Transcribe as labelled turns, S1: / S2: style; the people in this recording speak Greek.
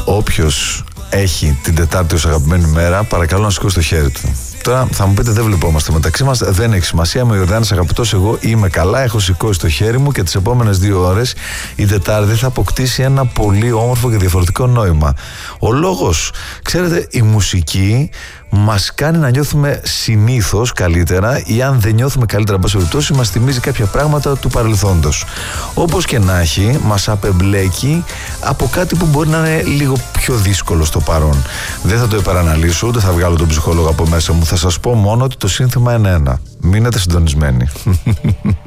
S1: Όποιος έχει την Τετάρτη ως αγαπημένη μέρα, παρακαλώ να σηκώσει το χέρι του. Τώρα θα μου πείτε, δεν βλεπόμαστε μεταξύ μας, δεν έχει σημασία. Είμαι ο Ιορδάνης αγαπητός, εγώ είμαι καλά, έχω σηκώσει το χέρι μου και τις επόμενες 2 ώρες η Τετάρτη θα αποκτήσει ένα πολύ όμορφο και διαφορετικό νόημα. Ο λόγος, ξέρετε, η μουσική μας κάνει να νιώθουμε συνήθως καλύτερα, ή αν δεν νιώθουμε καλύτερα, εν πάση περιπτώσει, μας θυμίζει κάποια πράγματα του παρελθόντος. Όπως και να έχει, μας απεμπλέκει από κάτι που μπορεί να είναι λίγο πιο δύσκολο στο παρόν. Δεν θα το επαναλύσω, ούτε θα βγάλω τον ψυχολόγο από μέσα μου. Θα σας πω μόνο ότι το σύνθημα είναι ένα. Μείνετε συντονισμένοι.